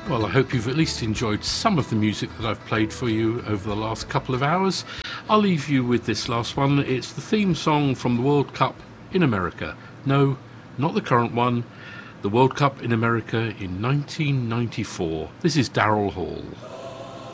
Well, I hope you've at least enjoyed some of the music that I've played for you over the last couple of hours. I'll leave you with this last one. It's the theme song from the World Cup in America. No, not the current one. The World Cup in America in 1994. This is Daryl Hall.